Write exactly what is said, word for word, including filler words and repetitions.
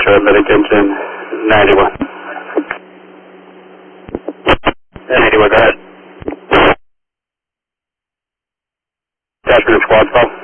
Metro, medic engine ninety-one. ninety-one, go ahead. Dash route squad twelve.